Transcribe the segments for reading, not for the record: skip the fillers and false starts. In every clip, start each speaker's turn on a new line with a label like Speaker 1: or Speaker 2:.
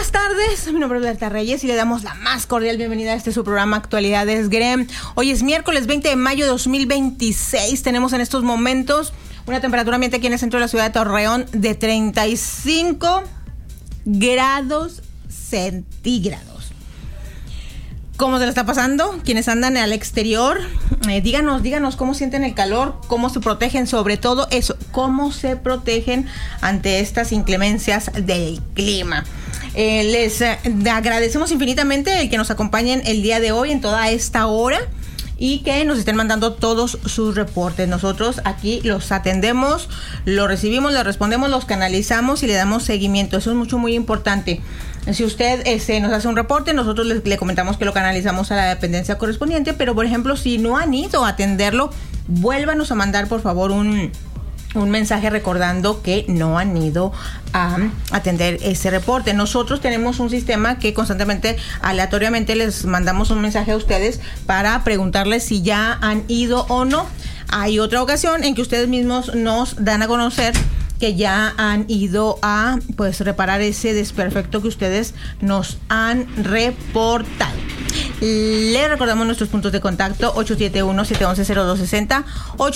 Speaker 1: buenas tardes, mi nombre es Berta Reyes y le damos la más cordial bienvenida a este su programa Actualidades GREM. Hoy es miércoles 20 de mayo de 2026. Tenemos en estos momentos una temperatura ambiente aquí en el centro de la ciudad de Torreón de 35 grados centígrados. ¿Cómo se le está pasando? Quienes andan al exterior, díganos cómo sienten el calor, cómo se protegen, sobre todo eso, cómo se protegen ante estas inclemencias del clima. Les agradecemos infinitamente el que nos acompañen el día de hoy en toda esta hora y que nos estén mandando todos sus reportes. Nosotros aquí los atendemos, los recibimos, los respondemos, los canalizamos y le damos seguimiento. Eso es muy importante. Si usted nos hace un reporte, nosotros le comentamos que lo canalizamos a la dependencia correspondiente, pero por ejemplo, si no han ido a atenderlo, vuélvanos a mandar por favor un mensaje recordando que no han ido a atender ese reporte. Nosotros tenemos un sistema que constantemente, aleatoriamente, les mandamos un mensaje a ustedes para preguntarles si ya han ido o no. Hay otra ocasión en que ustedes mismos nos dan a conocer que ya han ido a reparar ese desperfecto que ustedes nos han reportado. Le recordamos nuestros puntos de contacto: 871-711-0260,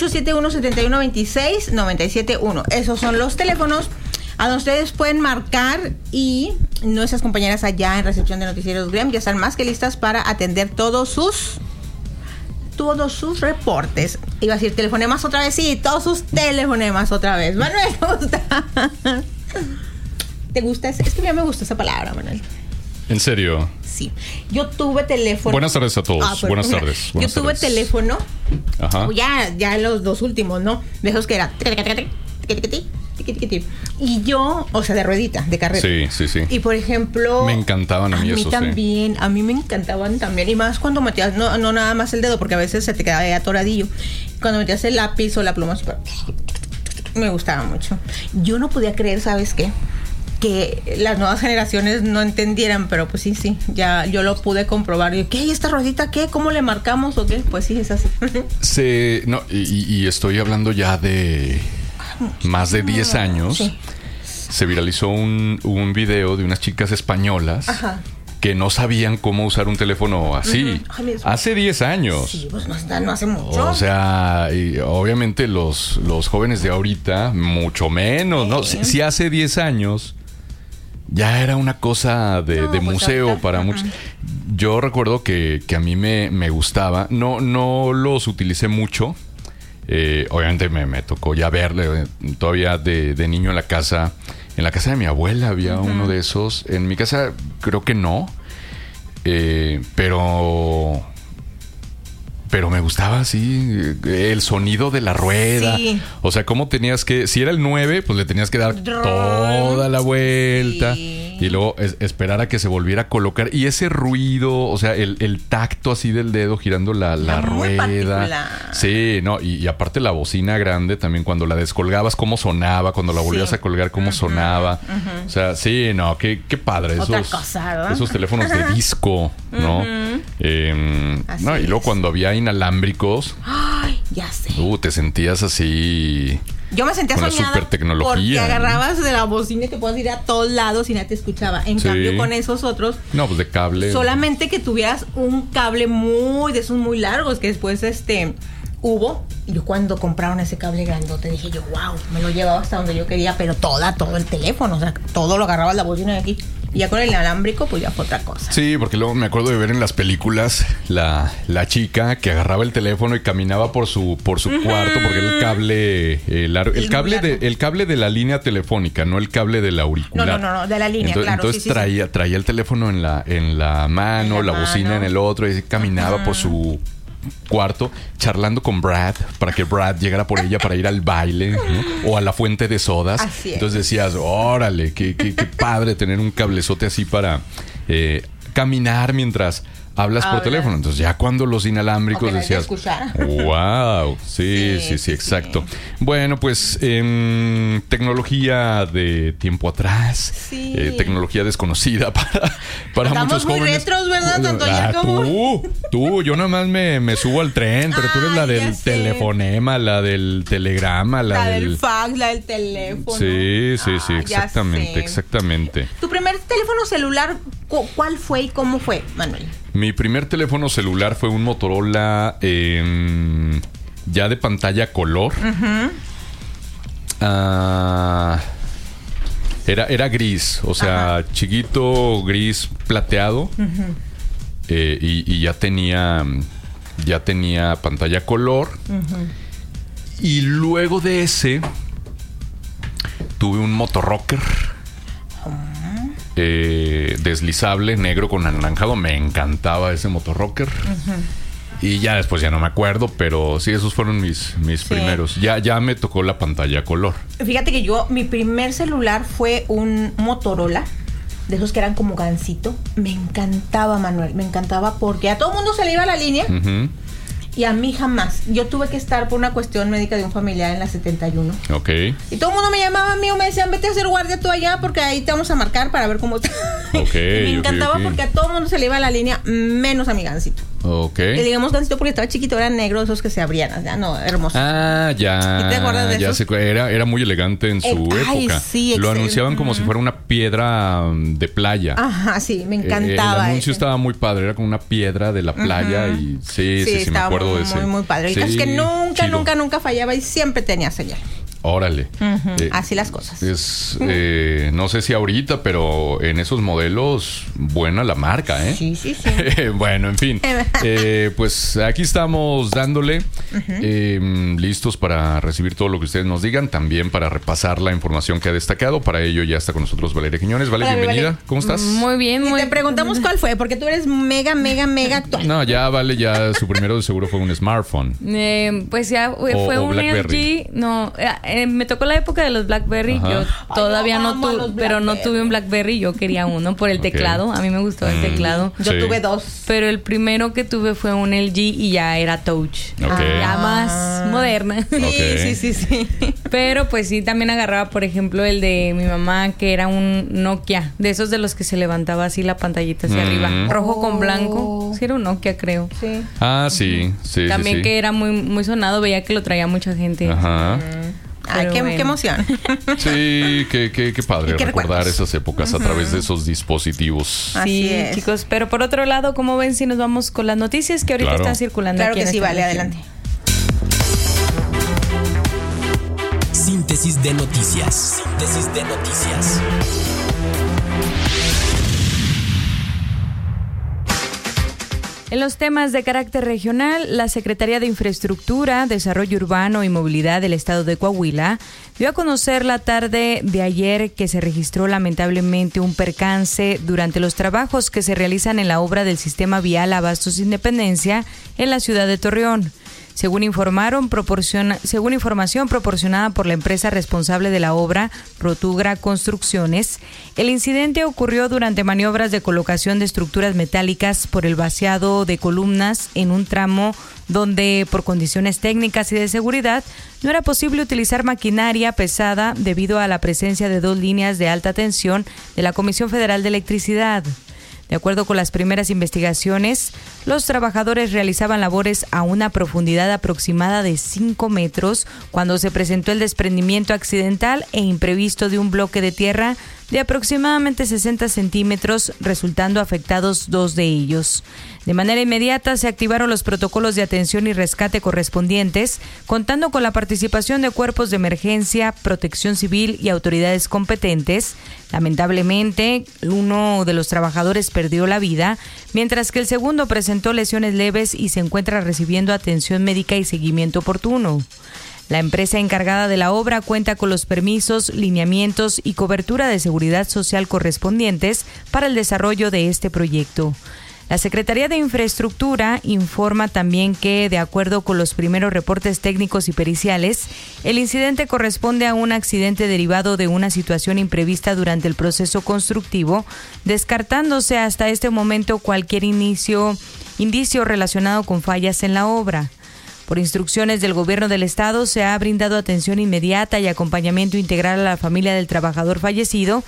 Speaker 1: 871-7126-971. Esos son los teléfonos a donde ustedes pueden marcar y nuestras compañeras allá en recepción de Noticieros GREM ya están más que listas para atender todos sus reportes. Iba a decir telefonemas otra vez, sí, todos sus telefonemas otra vez. Manuel, ¿te gusta? ¿Te gusta? Es que ya me gusta esa palabra, Manuel.
Speaker 2: ¿En serio?
Speaker 1: Sí. Yo tuve teléfono.
Speaker 2: Buenas tardes a todos. Buenas tardes.
Speaker 1: Yo tuve teléfono.
Speaker 2: Ajá.
Speaker 1: Ya los dos últimos, ¿no? De esos que era y yo, o sea, de ruedita, de carrera.
Speaker 2: Sí.
Speaker 1: Y por ejemplo,
Speaker 2: me encantaban a mí esos.
Speaker 1: También, a mí me encantaban también. Y más cuando metías, no nada más el dedo, porque a veces se te quedaba ahí atoradillo. Cuando metías el lápiz o la pluma, me gustaba mucho. Yo no podía creer, ¿sabes qué? Que las nuevas generaciones no entendieran, pero pues sí, ya yo lo pude comprobar. Y, ¿qué? ¿Y esta ruedita qué? ¿Cómo le marcamos o qué? Pues sí, es así.
Speaker 2: Y estoy hablando ya de más de 10 años. Sí. Se viralizó un video de unas chicas españolas. Ajá. Que no sabían cómo usar un teléfono así. Hace 10 años.
Speaker 1: Sí, pues no hace mucho.
Speaker 2: O sea, y obviamente los jóvenes de ahorita, mucho menos, ¿no? Si hace 10 años ya era una cosa de museo ahorita, para muchos. Yo recuerdo que a mí me gustaba. No los utilicé mucho. Obviamente me tocó ya verle todavía de niño en la casa. En la casa de mi abuela había uno de esos. En mi casa creo que no. Pero me gustaba así el sonido de la rueda. Sí. O sea, cómo tenías que... Si era el 9, pues le tenías que dar toda la vuelta. Sí. Y luego esperar a que se volviera a colocar. Y ese ruido, o sea, el tacto así del dedo girando la rueda. Particular. Sí, no. Y aparte la bocina grande también, cuando la descolgabas, cómo sonaba. Cuando la volvías a colgar, cómo sonaba. O sea, sí, no, qué padre. Esos teléfonos de disco, ¿no? No, y luego cuando había inalámbricos.
Speaker 1: Ay, ya sé.
Speaker 2: Te sentías así.
Speaker 1: Yo me sentía soñada
Speaker 2: super tecnología,
Speaker 1: porque agarrabas de la bocina y te podías ir a todos lados y nadie te escuchaba. En cambio, con esos otros...
Speaker 2: No, pues de cable.
Speaker 1: Solamente que tuvieras un cable de esos muy largos que después hubo. Y yo cuando compraron ese cable grandote dije yo, wow, me lo llevaba hasta donde yo quería, pero todo el teléfono, o sea, todo lo agarraba la bocina de aquí. Y ya con el inalámbrico, pues ya fue otra cosa.
Speaker 2: Sí, porque luego me acuerdo de ver en las películas la chica que agarraba el teléfono y caminaba por su cuarto, porque era el cable largo. El cable de la línea telefónica, no el cable del auricular.
Speaker 1: No, de la línea, claro.
Speaker 2: Entonces traía el teléfono en la mano, la bocina en el otro, y caminaba por su cuarto charlando con Brad para que Brad llegara por ella para ir al baile, ¿no? O a la fuente de sodas.
Speaker 1: Así es.
Speaker 2: Entonces decías, órale, qué padre tener un cablezote así para caminar mientras hablas por teléfono. Entonces ya cuando los inalámbricos decías, wow, sí, exacto. Bueno, pues tecnología de tiempo atrás, tecnología desconocida para muchos jóvenes. Estamos muy
Speaker 1: retros, ¿verdad? Tanto ayer como...
Speaker 2: Tú, yo nada más me subo al tren, pero tú eres la del telefonema, la del telegrama, la del
Speaker 1: fax, la del teléfono.
Speaker 2: Sí, exactamente.
Speaker 1: ¿Tu primer teléfono celular cuál fue y cómo fue, Manuel?
Speaker 2: Mi primer teléfono celular fue un Motorola ya de pantalla color. Era gris, o sea, chiquito, gris, plateado. Y ya tenía pantalla color. Y luego de ese tuve un Motorrocker deslizable, negro con anaranjado. Me encantaba ese Motorrocker. Y ya después ya no me acuerdo, pero sí, esos fueron mis primeros. Ya me tocó la pantalla color.
Speaker 1: Fíjate que mi primer celular fue un Motorola, de esos que eran como gansito. Me encantaba, Manuel, me encantaba porque a todo mundo se le iba la línea. Y a mí jamás. Yo tuve que estar por una cuestión médica de un familiar en la 71.
Speaker 2: Ok.
Speaker 1: Y todo el mundo me llamaba a mí o me decían, vete a hacer guardia tú allá porque ahí te vamos a marcar para ver cómo está. Me encantaba porque a todo el mundo se le iba la línea, menos a mi gansito.
Speaker 2: Ok.
Speaker 1: Y digamos gansito porque estaba chiquito, era negro, esos que se abrían. Ya no, hermoso.
Speaker 2: Ah, ya.
Speaker 1: ¿Y te acuerdas de eso?
Speaker 2: Era muy elegante en su época.
Speaker 1: Sí,
Speaker 2: lo anunciaban como si fuera una piedra de playa.
Speaker 1: Ajá, sí, me encantaba.
Speaker 2: El anuncio estaba muy padre, era como una piedra de la playa y sí, me acuerdo de ese.
Speaker 1: Muy, muy padre. Y es que nunca fallaba y siempre tenía señal.
Speaker 2: Órale.
Speaker 1: Así las cosas.
Speaker 2: No sé si ahorita, pero en esos modelos, buena la marca, ¿eh?
Speaker 1: Sí.
Speaker 2: Bueno, en fin. Pues aquí estamos dándole, listos para recibir todo lo que ustedes nos digan, también para repasar la información que ha destacado. Para ello ya está con nosotros Valeria Quiñones. Hola, bienvenida. Vale. ¿Cómo estás?
Speaker 3: Muy bien,
Speaker 1: y te preguntamos cuál fue, porque tú eres mega actual.
Speaker 2: No, ya su primero de seguro fue un smartphone.
Speaker 3: Pues ya fue un LG. No, me tocó la época de los BlackBerry. Yo todavía no tuve, pero no tuve un BlackBerry. Yo quería uno por el teclado. A mí me gustó el teclado.
Speaker 1: Yo tuve dos.
Speaker 3: Pero el primero que tuve fue un LG y ya era touch. Ya más moderna.
Speaker 1: Sí.
Speaker 3: Pero pues sí, también agarraba, por ejemplo, el de mi mamá, que era un Nokia. De esos de los que se levantaba así la pantallita hacia arriba. Rojo con blanco. Sí, era un Nokia, creo.
Speaker 1: Sí.
Speaker 2: Ah, sí.
Speaker 3: También que era muy, muy sonado. Veía que lo traía mucha gente.
Speaker 2: Ajá.
Speaker 1: Ay, qué emoción.
Speaker 2: Sí, qué padre recordar esas épocas a través de esos dispositivos.
Speaker 3: Sí, chicos. Pero por otro lado, ¿cómo ven si nos vamos con las noticias que ahorita están circulando?
Speaker 1: Claro que sí, vale, adelante.
Speaker 4: Síntesis de noticias.
Speaker 3: En los temas de carácter regional, la Secretaría de Infraestructura, Desarrollo Urbano y Movilidad del Estado de Coahuila dio a conocer la tarde de ayer que se registró lamentablemente un percance durante los trabajos que se realizan en la obra del sistema vial Abastos Independencia en la ciudad de Torreón. Según información proporcionada por la empresa responsable de la obra, Rotugra Construcciones, el incidente ocurrió durante maniobras de colocación de estructuras metálicas por el vaciado de columnas en un tramo donde, por condiciones técnicas y de seguridad, no era posible utilizar maquinaria pesada debido a la presencia de 2 líneas de alta tensión de la Comisión Federal de Electricidad. De acuerdo con las primeras investigaciones, los trabajadores realizaban labores a una profundidad aproximada de 5 metros cuando se presentó el desprendimiento accidental e imprevisto de un bloque de tierra de aproximadamente 60 centímetros, resultando afectados 2 de ellos. De manera inmediata se activaron los protocolos de atención y rescate correspondientes, contando con la participación de cuerpos de emergencia, protección civil y autoridades competentes. Lamentablemente, uno de los trabajadores perdió la vida, mientras que el segundo presentó lesiones leves y se encuentra recibiendo atención médica y seguimiento oportuno. La empresa encargada de la obra cuenta con los permisos, lineamientos y cobertura de seguridad social correspondientes para el desarrollo de este proyecto. La Secretaría de Infraestructura informa también que, de acuerdo con los primeros reportes técnicos y periciales, el incidente corresponde a un accidente derivado de una situación imprevista durante el proceso constructivo, descartándose hasta este momento cualquier indicio relacionado con fallas en la obra. Por instrucciones del Gobierno del Estado, se ha brindado atención inmediata y acompañamiento integral a la familia del trabajador fallecido,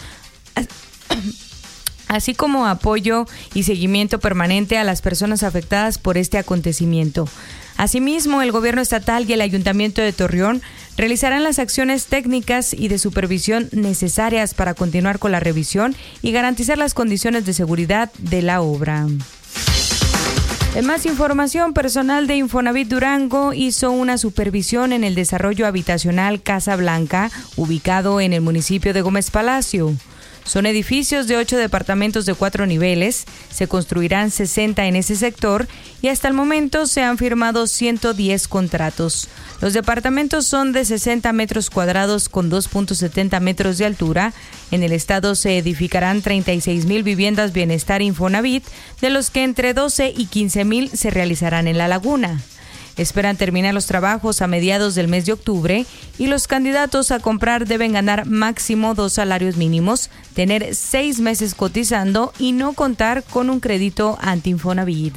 Speaker 3: así como apoyo y seguimiento permanente a las personas afectadas por este acontecimiento. Asimismo, el Gobierno estatal y el Ayuntamiento de Torreón realizarán las acciones técnicas y de supervisión necesarias para continuar con la revisión y garantizar las condiciones de seguridad de la obra. En más información, personal de Infonavit Durango hizo una supervisión en el desarrollo habitacional Casa Blanca, ubicado en el municipio de Gómez Palacio. Son edificios de 8 departamentos de 4 niveles, se construirán 60 en ese sector y hasta el momento se han firmado 110 contratos. Los departamentos son de 60 metros cuadrados con 2.70 metros de altura. En el estado se edificarán 36,000 viviendas Bienestar Infonavit, de los que entre 12 y 15,000 se realizarán en La Laguna. Esperan terminar los trabajos a mediados del mes de octubre y los candidatos a comprar deben ganar máximo 2 salarios mínimos, tener 6 meses cotizando y no contar con un crédito ante Infonavit.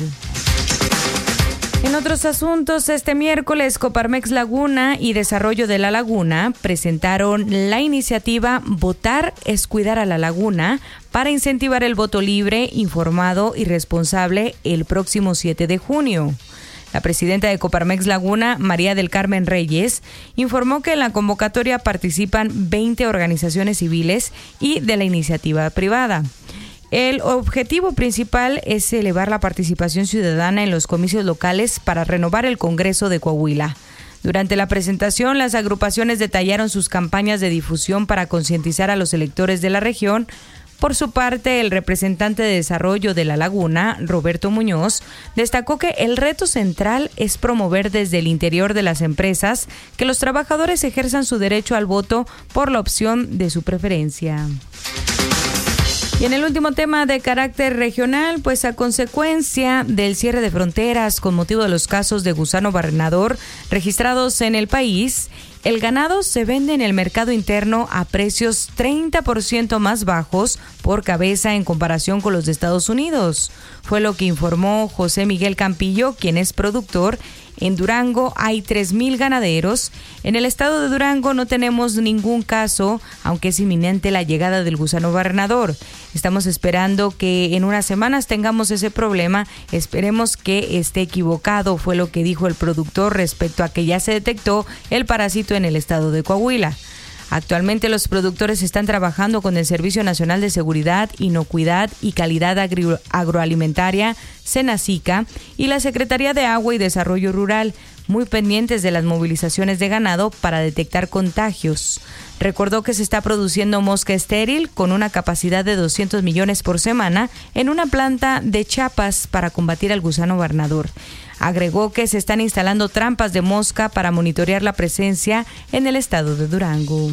Speaker 3: En otros asuntos, este miércoles Coparmex Laguna y Desarrollo de la Laguna presentaron la iniciativa Votar es Cuidar a la Laguna para incentivar el voto libre, informado y responsable el próximo 7 de junio. La presidenta de Coparmex Laguna, María del Carmen Reyes, informó que en la convocatoria participan 20 organizaciones civiles y de la iniciativa privada. El objetivo principal es elevar la participación ciudadana en los comicios locales para renovar el Congreso de Coahuila. Durante la presentación, las agrupaciones detallaron sus campañas de difusión para concientizar a los electores de la región. Por su parte, el representante de Desarrollo de La Laguna, Roberto Muñoz, destacó que el reto central es promover desde el interior de las empresas que los trabajadores ejerzan su derecho al voto por la opción de su preferencia. Y en el último tema de carácter regional, pues a consecuencia del cierre de fronteras con motivo de los casos de gusano barrenador registrados en el país, el ganado se vende en el mercado interno a precios 30% más bajos por cabeza en comparación con los de Estados Unidos. Fue lo que informó José Miguel Campillo, quien es productor. En Durango hay 3,000 ganaderos. En el estado de Durango no tenemos ningún caso, aunque es inminente la llegada del gusano barrenador. Estamos esperando que en unas semanas tengamos ese problema. Esperemos que esté equivocado, fue lo que dijo el productor respecto a que ya se detectó el parásito en el estado de Coahuila. Actualmente los productores están trabajando con el Servicio Nacional de Seguridad, Inocuidad y Calidad Agroalimentaria, Senacica, y la Secretaría de Agua y Desarrollo Rural, muy pendientes de las movilizaciones de ganado para detectar contagios. Recordó que se está produciendo mosca estéril con una capacidad de 200 millones por semana en una planta de Chiapas para combatir al gusano barrenador. Agregó que se están instalando trampas de mosca para monitorear la presencia en el estado de Durango.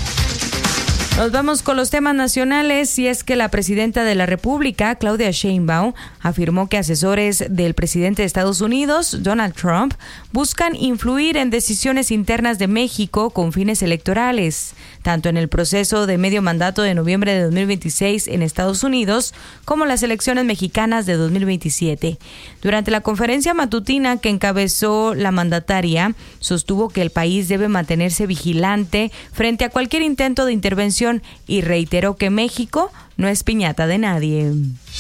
Speaker 3: Nos vamos con los temas nacionales y es que la presidenta de la República, Claudia Sheinbaum, afirmó que asesores del presidente de Estados Unidos, Donald Trump, buscan influir en decisiones internas de México con fines electorales, tanto en el proceso de medio mandato de noviembre de 2026 en Estados Unidos como las elecciones mexicanas de 2027. Durante la conferencia matutina que encabezó la mandataria, sostuvo que el país debe mantenerse vigilante frente a cualquier intento de intervención y reiteró que México no es piñata de nadie.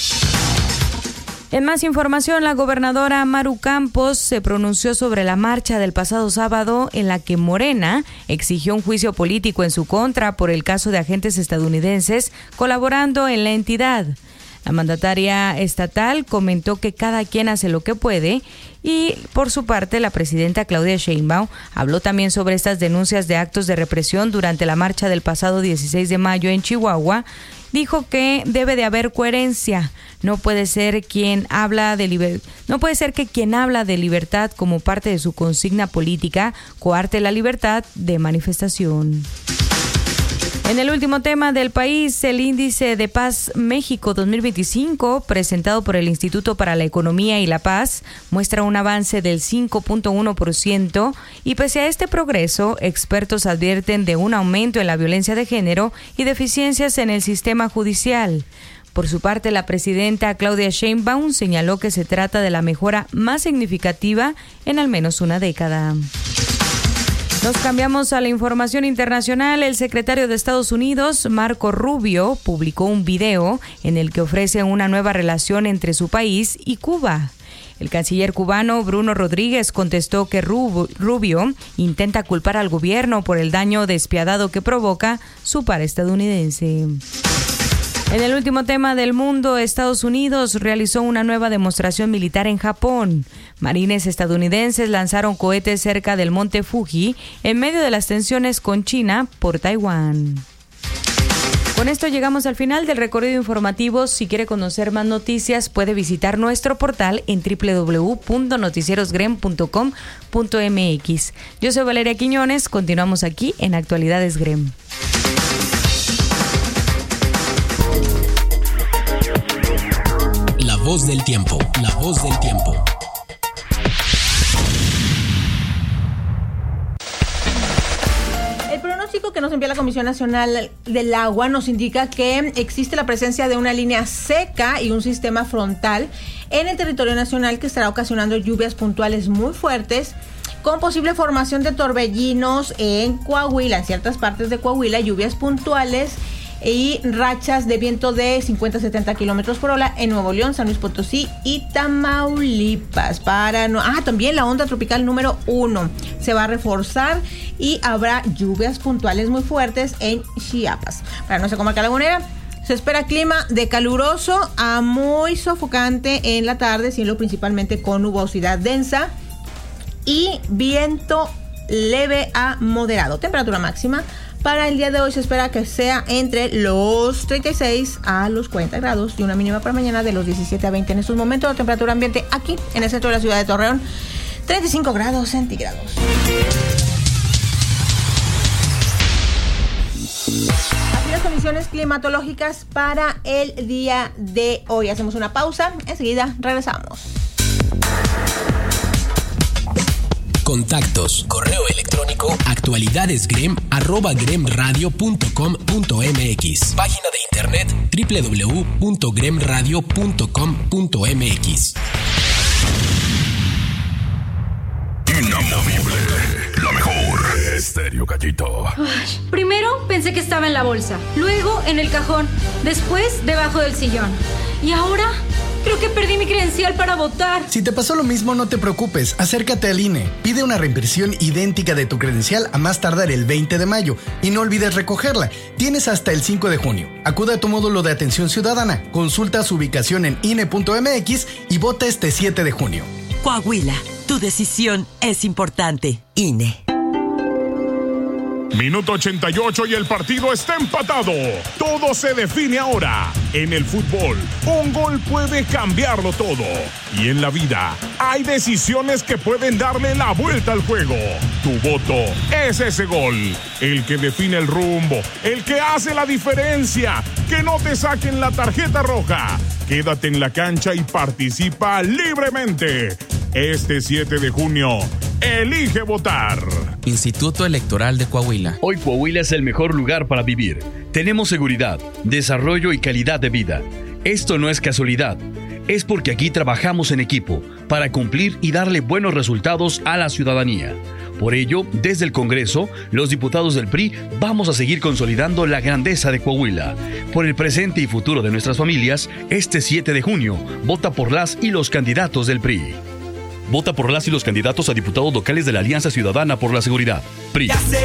Speaker 3: En más información, la gobernadora Maru Campos se pronunció sobre la marcha del pasado sábado en la que Morena exigió un juicio político en su contra por el caso de agentes estadounidenses colaborando en la entidad. La mandataria estatal comentó que cada quien hace lo que puede y, por su parte, la presidenta Claudia Sheinbaum habló también sobre estas denuncias de actos de represión durante la marcha del pasado 16 de mayo en Chihuahua. Dijo que debe de haber coherencia. No puede ser que quien habla de libertad como parte de su consigna política coarte la libertad de manifestación. En el último tema del país, el Índice de Paz México 2025, presentado por el Instituto para la Economía y la Paz, muestra un avance del 5.1% y pese a este progreso, expertos advierten de un aumento en la violencia de género y deficiencias en el sistema judicial. Por su parte, la presidenta Claudia Sheinbaum señaló que se trata de la mejora más significativa en al menos una década. Nos cambiamos a la información internacional. El secretario de Estados Unidos, Marco Rubio, publicó un video en el que ofrece una nueva relación entre su país y Cuba. El canciller cubano Bruno Rodríguez contestó que Rubio intenta culpar al gobierno por el daño despiadado que provoca su par estadounidense. En el último tema del mundo, Estados Unidos realizó una nueva demostración militar en Japón. Marines estadounidenses lanzaron cohetes cerca del monte Fuji en medio de las tensiones con China por Taiwán. Con esto llegamos al final del recorrido informativo. Si quiere conocer más noticias, puede visitar nuestro portal en www.noticierosgrem.com.mx. Yo soy Valeria Quiñones, continuamos aquí en Actualidades Grem.
Speaker 4: La voz del tiempo, la voz del tiempo.
Speaker 1: El pronóstico que nos envía la Comisión Nacional del Agua nos indica que existe la presencia de una línea seca y un sistema frontal en el territorio nacional que estará ocasionando lluvias puntuales muy fuertes, con posible formación de torbellinos en Coahuila, en ciertas partes de Coahuila, lluvias puntuales y rachas de viento de 50 a 70 kilómetros por hora en Nuevo León, San Luis Potosí y Tamaulipas. También la onda tropical número 1 se va a reforzar y habrá lluvias puntuales muy fuertes en Chiapas. Para Nuestra Comarca Lagunera se espera clima de caluroso a muy sofocante en la tarde, cielo principalmente con nubosidad densa y viento leve a moderado. Temperatura máxima para el día de hoy se espera que sea entre los 36 a los 40 grados y una mínima para mañana de los 17 a 20. En estos momentos la temperatura ambiente aquí en el centro de la ciudad de Torreón, 35 grados centígrados. Así las condiciones climatológicas para el día de hoy. Hacemos una pausa, enseguida regresamos.
Speaker 4: Contactos, correo electrónico actualidadesgrem@gremradio.com.mx. Página de internet www.gremradio.com.mx.
Speaker 5: Inamovible, la mejor. Estéreo Gallito.
Speaker 6: Primero pensé que estaba en la bolsa, luego en el cajón, después debajo del sillón. Y ahora creo que perdí mi credencial para votar.
Speaker 7: Si te pasó lo mismo, no te preocupes. Acércate al INE. Pide una reimpresión idéntica de tu credencial a más tardar el 20 de mayo. Y no olvides recogerla. Tienes hasta el 5 de junio. Acude a tu módulo de atención ciudadana. Consulta su ubicación en INE.mx y vota este 7 de junio.
Speaker 8: Coahuila, tu decisión es importante. INE.
Speaker 5: Minuto 88 y el partido está empatado. Todo se define ahora. En el fútbol, un gol puede cambiarlo todo. Y en la vida, hay decisiones que pueden darle la vuelta al juego. Tu voto es ese gol. El que define el rumbo. El que hace la diferencia. Que no te saquen la tarjeta roja. Quédate en la cancha y participa libremente. Este 7 de junio, elige votar.
Speaker 9: Instituto Electoral de Coahuila.
Speaker 10: Hoy Coahuila es el mejor lugar para vivir. Tenemos seguridad, desarrollo y calidad de vida. Esto no es casualidad. Es porque aquí trabajamos en equipo para cumplir y darle buenos resultados a la ciudadanía. Por ello, desde el Congreso, los diputados del PRI vamos a seguir consolidando la grandeza de Coahuila. Por el presente y futuro de nuestras familias, este 7 de junio, vota por las y los candidatos del PRI. Vota por las y los candidatos a diputados locales de la Alianza Ciudadana por la Seguridad. PRI.